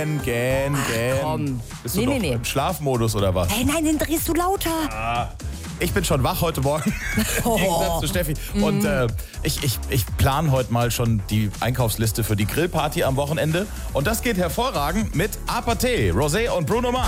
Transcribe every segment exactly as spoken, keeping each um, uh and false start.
gähn, gähn, Ach, gähn. komm. Bist du Nee, doch nee, nee. im Schlafmodus oder was? Hey, nein, den drehst du lauter. Ah, ich bin schon wach heute Morgen, im Oh. Gegensatz zu Steffi. Und äh, ich, ich, ich plane heute mal schon die Einkaufsliste für die Grillparty am Wochenende. Und das geht hervorragend mit Apathy, Rosé und Bruno Mars.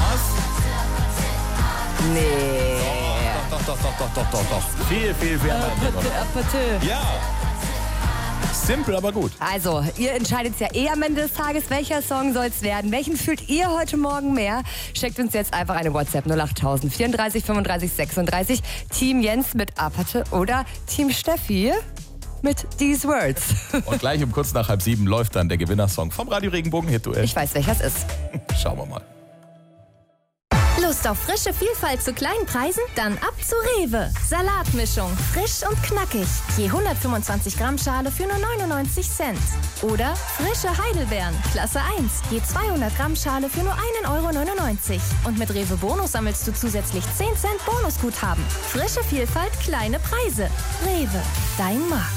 Nee. Doch, doch, doch, doch, doch, doch, doch. Viel, viel, viel. Apathy, Apathy. Ja. Simpel, aber gut. Also, ihr entscheidet ja eh am Ende des Tages, welcher Song soll es werden. Welchen fühlt ihr heute Morgen mehr? Schickt uns jetzt einfach eine WhatsApp null acht tausend vierunddreißig fünfunddreißig sechsunddreißig. Team Jens mit Apathy oder Team Steffi mit These Words. Und gleich um kurz nach halb sieben läuft dann der Gewinnersong vom Radio Regenbogen Hit-Duell. Ich weiß, welcher es ist. Schauen wir mal. Lust auf frische Vielfalt zu kleinen Preisen? Dann ab zu Rewe. Salatmischung, frisch und knackig. Je hundertfünfundzwanzig Gramm Schale für nur neunundneunzig Cent. Oder frische Heidelbeeren, Klasse eins. Je zweihundert Gramm Schale für nur ein Euro neunundneunzig. Und mit Rewe Bonus sammelst du zusätzlich zehn Cent Bonusguthaben. Frische Vielfalt, kleine Preise. Rewe, dein Markt.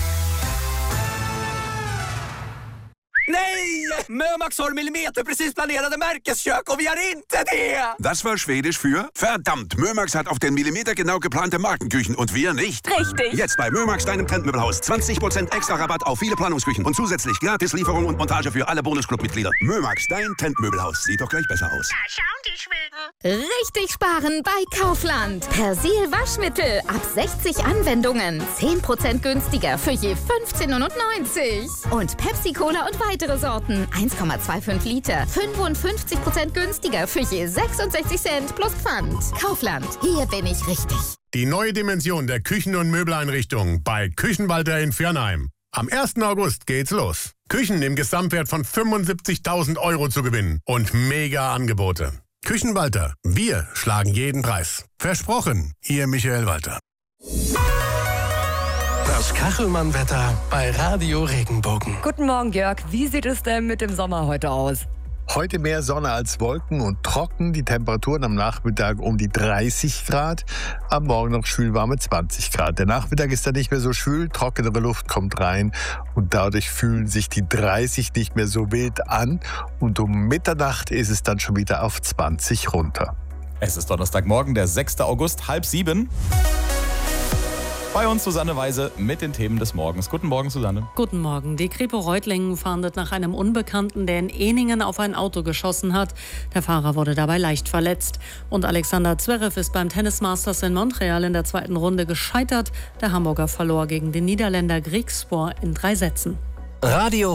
Nej! Mömax har millimeterprecis planerade märkeskök och vi har inte det! Das war Schwedisch für verdammt. Mömax hat auf den Millimeter genau geplante Markenküchen und wir nicht. Richtig. Jetzt bei Mömax, deinem Trendmöbelhaus. zwanzig Prozent extra Rabatt auf viele Planungsküchen und zusätzlich gratis Lieferung und Montage für alle Bonusclub-Mitglieder. Mömax, dein Trendmöbelhaus. Sieht doch gleich besser aus. Da schauen die Schweden. Richtig sparen bei Kaufland. Persil Waschmittel ab sechzig Anwendungen. zehn Prozent günstiger für je fünfzehn neunundneunzig. Und Pepsi Cola und weitere Sorten. eins Komma fünfundzwanzig Liter. fünfundfünfzig Prozent günstiger für je sechsundsechzig Cent plus Pfand. Kaufland. Hier bin ich richtig. Die neue Dimension der Küchen- und Möbeleinrichtungen bei Küchenwalter in Viernheim. Am ersten August geht's los. Küchen im Gesamtwert von fünfundsiebzigtausend Euro zu gewinnen und mega Angebote. Küchenwalter, wir schlagen jeden Preis. Versprochen, Ihr Michael Walter. Das Kachelmann-Wetter bei Radio Regenbogen. Guten Morgen, Jörg. Wie sieht es denn mit dem Sommer heute aus? Heute mehr Sonne als Wolken und trocken. Die Temperaturen am Nachmittag um die dreißig Grad. Am Morgen noch schwülwarme zwanzig Grad. Der Nachmittag ist dann nicht mehr so schwül. Trockenere Luft kommt rein. Und dadurch fühlen sich die dreißig nicht mehr so wild an. Und um Mitternacht ist es dann schon wieder auf zwanzig runter. Es ist Donnerstagmorgen, der sechster August, halb sieben. Bei uns Susanne Weise mit den Themen des Morgens. Guten Morgen, Susanne. Guten Morgen. Die Kripo Reutlingen fahndet nach einem Unbekannten, der in Ehningen auf ein Auto geschossen hat. Der Fahrer wurde dabei leicht verletzt. Und Alexander Zverev ist beim Tennis Masters in Montreal in der zweiten Runde gescheitert. Der Hamburger verlor gegen den Niederländer Griekspoor in drei Sätzen. Radio